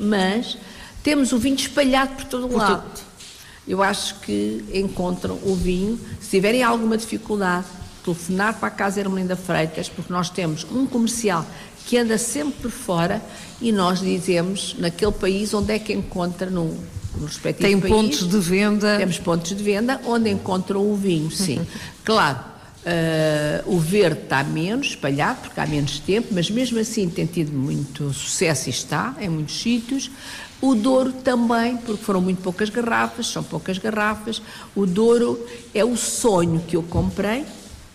mas temos o vinho espalhado por todo o lado. Eu acho que encontram o vinho, se tiverem alguma dificuldade, telefonar para a Casa Ermelinda Freitas, porque nós temos um comercial que anda sempre por fora e nós dizemos naquele país onde é que encontra no respectivo país. Tem pontos de venda? Temos pontos de venda onde encontram o vinho, sim. Claro, o verde está menos espalhado, porque há menos tempo, mas mesmo assim tem tido muito sucesso e está em muitos sítios. O Douro também, porque foram muito poucas garrafas, são poucas garrafas. O Douro é o sonho que eu comprei,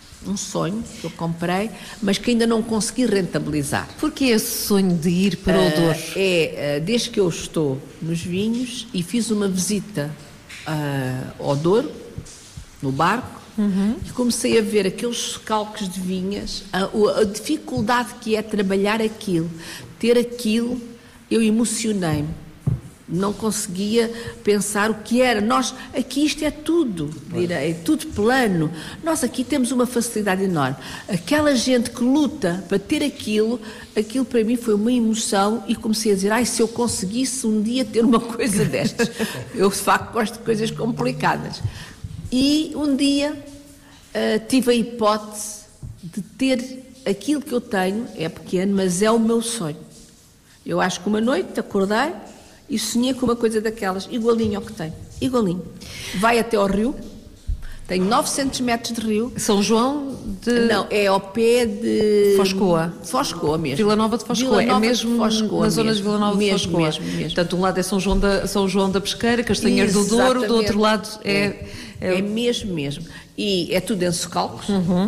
mas que ainda não consegui rentabilizar. Porquê esse sonho de ir para o Douro? Desde que eu estou nos vinhos e fiz uma visita ao Douro, no barco, e comecei a ver aqueles socalcos de vinhas, a dificuldade que é trabalhar aquilo, ter aquilo, eu emocionei-me. Não conseguia pensar o que era. Nós, aqui isto é tudo direito, tudo plano. Nós aqui temos uma facilidade enorme. Aquela gente que luta para ter aquilo para mim foi uma emoção e comecei a dizer, se eu conseguisse um dia ter uma coisa destas. Eu, de facto, gosto de coisas complicadas. E um dia tive a hipótese de ter aquilo que eu tenho, é pequeno, mas é o meu sonho. Eu acho que uma noite acordei e sonhei com uma coisa daquelas, igualinho ao que tenho, igualinho. Vai até ao rio, tem 900 metros de rio. São João de... Não, é ao pé de... Foscoa. Foscoa mesmo. Vila Nova de Foscoa, é mesmo Foscoa, na zona de Vila Nova de Foscoa. Mesmo. Portanto, um lado é São João da Pesqueira, Castanheiro do Douro, do outro lado é mesmo. E é tudo em socalcos.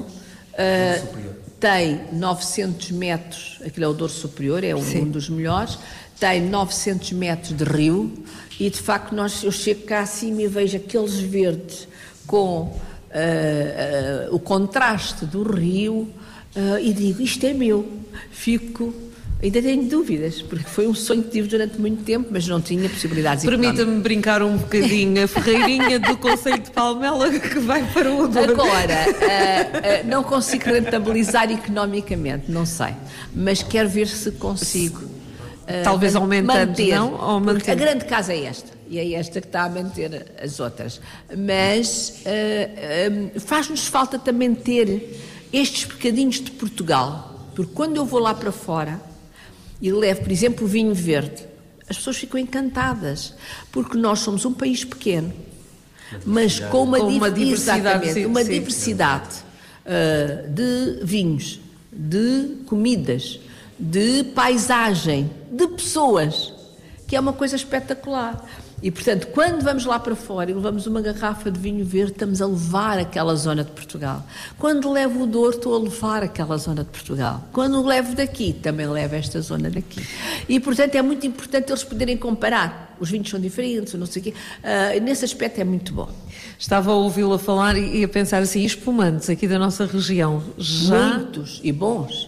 Tem 900 metros, aquilo é o Douro Superior, é um dos melhores, tem 900 metros de rio e de facto eu chego cá acima e vejo aqueles verdes com o contraste do rio e digo, isto é meu, ainda tenho dúvidas, porque foi um sonho que tive durante muito tempo, mas não tinha possibilidades económicas. Permita-me brincar um bocadinho, a Ferreirinha do Concelho de Palmela que vai para o Douro. Agora, não consigo rentabilizar economicamente, não sei, mas quero ver se consigo. Talvez aumentando, não? Ou porque a grande casa é esta, e é esta que está a manter as outras. Mas faz-nos falta também ter estes bocadinhos de Portugal, porque quando eu vou lá para fora e levo, por exemplo, o vinho verde, as pessoas ficam encantadas, porque nós somos um país pequeno, mas com uma diversidade de vinhos, de comidas, de paisagem, de pessoas, que é uma coisa espetacular. E, portanto, quando vamos lá para fora e levamos uma garrafa de vinho verde, estamos a levar aquela zona de Portugal. Quando levo o Douro, estou a levar aquela zona de Portugal. Quando o levo daqui, também levo esta zona daqui. E, portanto, é muito importante eles poderem comparar. Os vinhos são diferentes, não sei o quê. Nesse aspecto é muito bom. Estava a ouvi-la falar e a pensar assim, espumantes aqui da nossa região. Muitos e bons.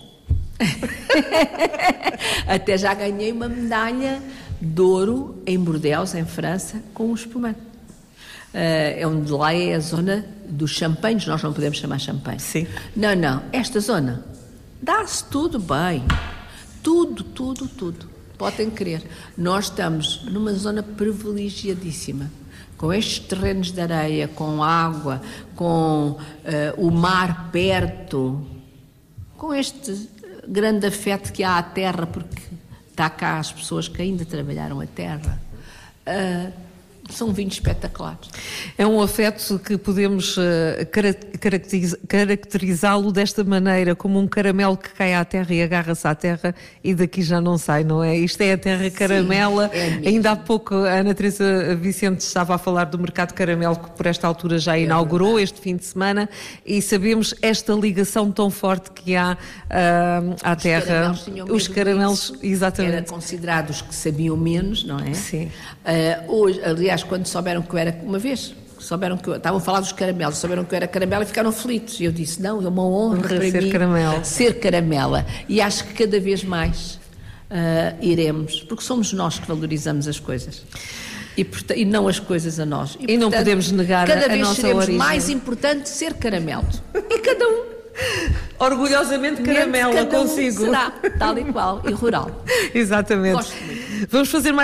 Até já ganhei uma medalha de ouro em Bordeaux, em França, com um espumante. Onde lá é a zona dos champanhes, nós não podemos chamar champanhe. Sim. Não, esta zona dá-se tudo bem, tudo. Podem crer. Nós estamos numa zona privilegiadíssima, com estes terrenos de areia, com água, com o mar perto, com este grande afeto que há à terra, porque está cá as pessoas que ainda trabalharam a terra. São vinhos espetaculares. É um afeto que podemos caracterizá-lo desta maneira, como um caramelo que cai à terra e agarra-se à terra e daqui já não sai, não é? Isto é a terra caramela. Sim, ainda há pouco a Ana Teresa Vicente estava a falar do mercado caramelo que por esta altura já inaugurou este fim de semana e sabemos esta ligação tão forte que há à terra. Os caramelos, exatamente. Eram considerados que sabiam menos, não é? Sim. Hoje, aliás, quando souberam que eu era, uma vez, estavam a falar dos caramelos, souberam que eu era caramelo e ficaram aflitos. E eu disse, não, é uma honra para mim ser caramela. E acho que cada vez mais iremos, porque somos nós que valorizamos as coisas. E não as coisas a nós. E não podemos negar a nossa origem. Cada vez seremos mais importante ser caramelo. E cada um. Orgulhosamente caramela, consigo. Será, tal e qual, e rural. Exatamente. Gosto muito. Vamos fazer mais